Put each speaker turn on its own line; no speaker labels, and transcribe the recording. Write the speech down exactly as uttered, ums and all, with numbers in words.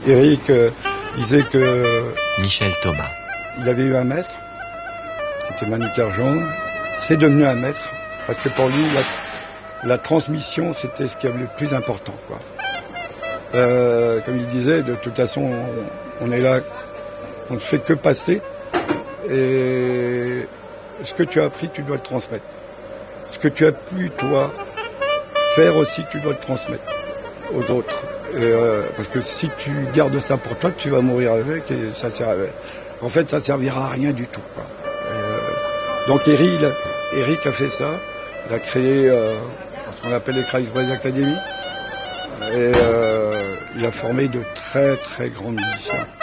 Eric euh, disait que
Michel Thomas.
Il avait eu un maître, qui était Manu Kerjon. C'est devenu un maître, parce que pour lui, la, la transmission, c'était ce qui est le plus important, quoi. Euh, comme il disait, de toute façon, on, on est là, on ne fait que passer. Et ce que tu as appris, tu dois le transmettre. Ce que tu as pu, toi, faire aussi, tu dois le transmettre aux autres. Et euh, parce que si tu gardes ça pour toi, tu vas mourir avec et ça sert à... En fait, ça servira à rien du tout, quoi. Euh, donc Eric, Eric a fait ça. Il a créé euh, ce qu'on appelle les Kreisbreise Academy. Et euh, il a formé de très très grands musiciens.